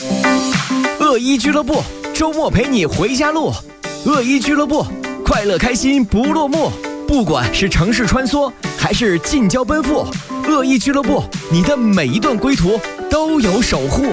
恶一俱乐部，周末陪你回家路。恶一俱乐部，快乐开心不落幕。不管是城市穿梭，还是近郊奔赴，恶一俱乐部，你的每一段归途都有守护。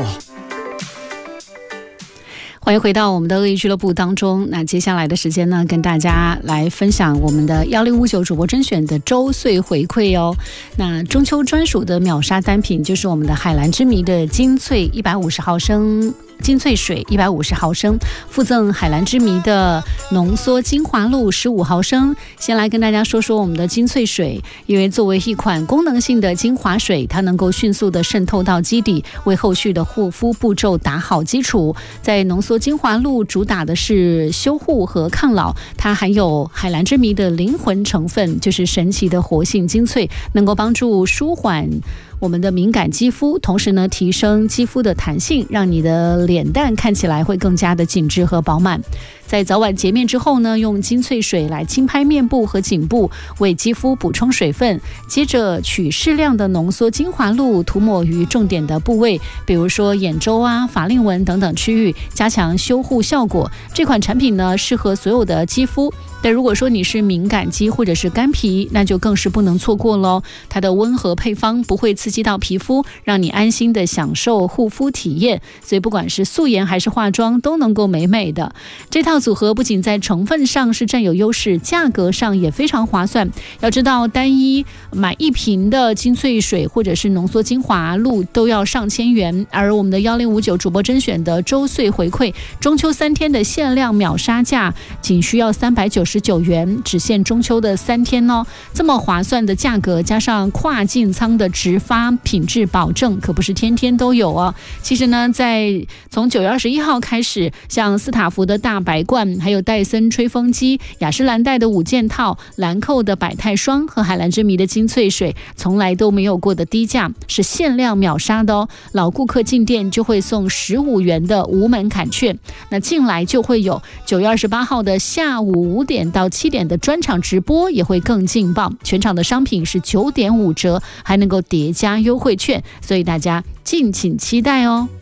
欢迎回到我们的恶意俱乐部当中。那接下来的时间呢，跟大家来分享我们的1059主播甄选的周岁回馈哦。那中秋专属的秒杀单品就是我们的海蓝之谜的精粹150毫升精粹水150毫升，附赠海蓝之谜的浓缩精华露15毫升。先来跟大家说说我们的精粹水，因为作为一款功能性的精华水，它能够迅速的渗透到基底，为后续的护肤步骤打好基础。在浓缩精华露主打的是修护和抗老，它含有海蓝之谜的灵魂成分，就是神奇的活性精粹，能够帮助舒缓我们的敏感肌肤，同时呢提升肌肤的弹性，让你的脸蛋看起来会更加的紧致和饱满。在早晚洁面之后呢，用精粹水来轻拍面部和颈部，为肌肤补充水分，接着取适量的浓缩精华露涂抹于重点的部位，比如说眼周啊、法令纹等等区域，加强修护效果。这款产品呢适合所有的肌肤，但如果说你是敏感肌或者是干皮，那就更是不能错过咯。它的温和配方不会刺激到皮肤，让你安心的享受护肤体验，所以不管是素颜还是化妆都能够美美的。这套组合不仅在成分上是占有优势，价格上也非常划算。要知道单一买一瓶的精粹水或者是浓缩精华露都要上千元，而我们的1059主播甄选的周岁回馈中秋3天的限量秒杀价仅需要399元，只限中秋的3天哦。这么划算的价格，加上跨境仓的直发品质保证，可不是天天都有哦。其实呢，从9月21号开始，像斯塔福的大白罐，还有戴森吹风机、雅诗兰黛的5件套、兰蔻的百泰霜和海蓝之谜的精粹水，从来都没有过的低价，是限量秒杀的哦。老顾客进店就会送15元的无门槛券，那进来就会有9月28号的下午5点到7点的专场直播，也会更劲爆。全场的商品是9.5折，还能够叠加优惠券，所以大家敬请期待哦。